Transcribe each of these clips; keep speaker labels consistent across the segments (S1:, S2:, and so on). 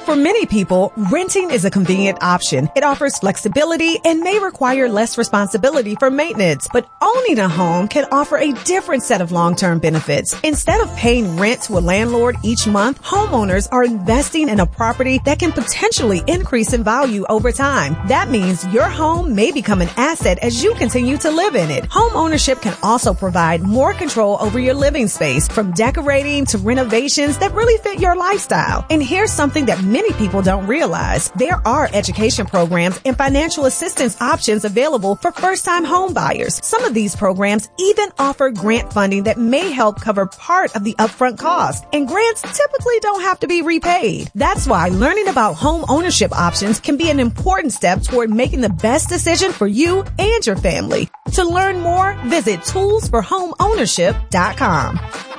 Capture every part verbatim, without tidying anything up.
S1: For many people, renting is a convenient option. It offers flexibility and may require less responsibility for maintenance. But owning a home can offer a different set of long-term benefits. Instead of paying rent to a landlord each month, homeowners are investing in a property that can potentially increase in value over time. That means your home may become an asset as you continue to live in it. Home ownership can also provide more control over your living space, from decorating to renovations that really fit your lifestyle. And here's something that many people don't realize. There are education programs and financial assistance options available for first-time home buyers. Some of these programs even offer grant funding that may help cover part of the upfront cost. And grants typically don't have to be repaid. That's why learning about home ownership options can be an important step toward making the best decision for you and your family. To learn more, visit tools for home ownership dot com.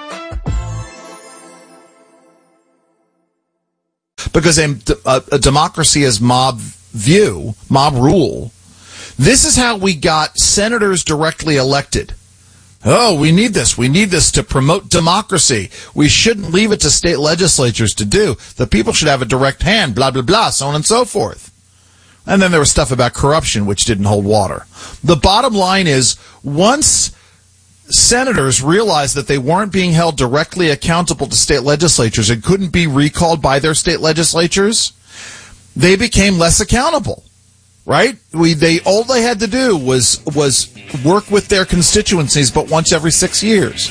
S2: Because a, a, a democracy is mob view, mob rule. This is how we got senators directly elected. Oh, we need this. We need this to promote democracy. We shouldn't leave it to state legislatures to do. The people should have a direct hand, blah, blah, blah, so on and so forth. And then there was stuff about corruption, which didn't hold water. The bottom line is, once senators realized that they weren't being held directly accountable to state legislatures and couldn't be recalled by their state legislatures, they became less accountable, right? We, they, all they had to do was, was work with their constituencies, but once every six years.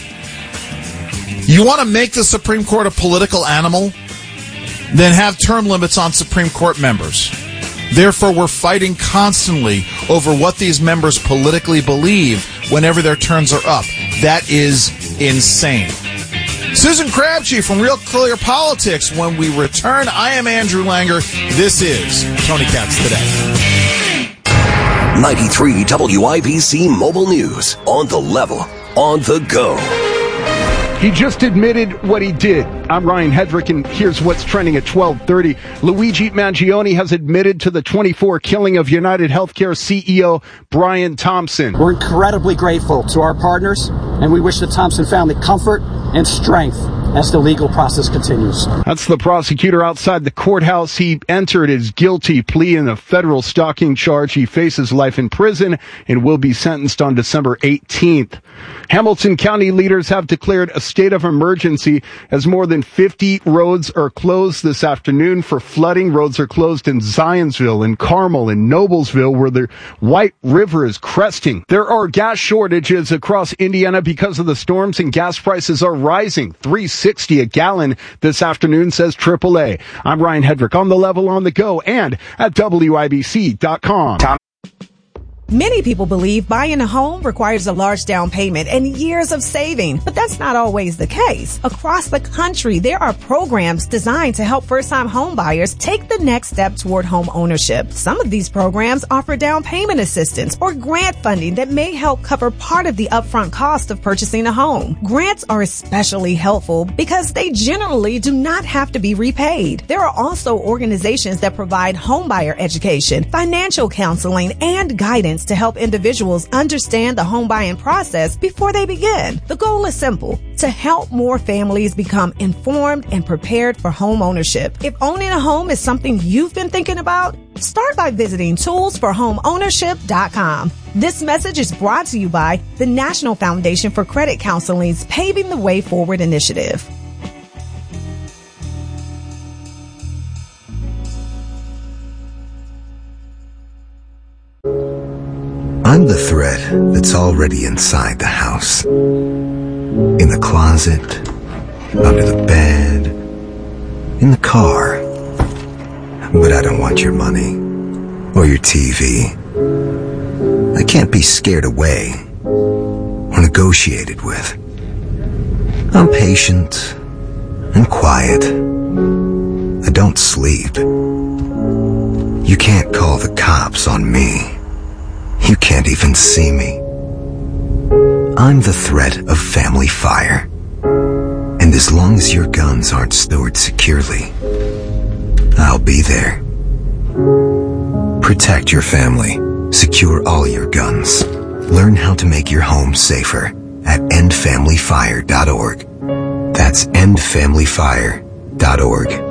S2: You want to make the Supreme Court a political animal? Then have term limits on Supreme Court members. Therefore, we're fighting constantly over what these members politically believe whenever their terms are up. That is insane. Susan Crabtree from Real Clear Politics. When we return, I am Andrew Langer. This is Tony Katz Today.
S3: ninety-three W I B C Mobile News. On the level. On the go.
S4: He just admitted what he did. I'm Ryan Hedrick, and here's what's trending at twelve thirty. Luigi Mangione has admitted to the twenty-four killing of United Healthcare C E O Brian Thompson.
S5: We're incredibly grateful to our partners, and we wish the Thompson family comfort and strength as the legal process continues.
S4: That's the prosecutor outside the courthouse. He entered his guilty plea in a federal stalking charge. He faces life in prison and will be sentenced on December eighteenth. Hamilton County leaders have declared a state of emergency as more than fifty roads are closed this afternoon for flooding. Roads are closed in Zionsville, in Carmel, in Noblesville, where the White River is cresting. There are gas shortages across Indiana because of the storms, and gas prices are rising. three sixty a gallon this afternoon, says triple A. I'm Ryan Hedrick, on the level, on the go, and at W I B C dot com. Tom.
S1: Many people believe buying a home requires a large down payment and years of saving, but that's not always the case. Across the country, there are programs designed to help first-time home buyers take the next step toward home ownership. Some of these programs offer down payment assistance or grant funding that may help cover part of the upfront cost of purchasing a home. Grants are especially helpful because they generally do not have to be repaid. There are also organizations that provide homebuyer education, financial counseling, and guidance to help individuals understand the home buying process before they begin. The goal is simple: to help more families become informed and prepared for home ownership. If owning a home is something you've been thinking about, start by visiting tools for home ownership dot com. This message is brought to you by the National Foundation for Credit Counseling's Paving the Way Forward initiative.
S6: I'm the thread that's already inside the house. In the closet, under the bed, in the car. But I don't want your money or your T V. I can't be scared away or negotiated with. I'm patient and quiet. I don't sleep. You can't call the cops on me. You can't even see me. I'm the threat of family fire. And as long as your guns aren't stored securely, I'll be there. Protect your family. Secure all your guns. Learn how to make your home safer at end family fire dot org. That's end family fire dot org.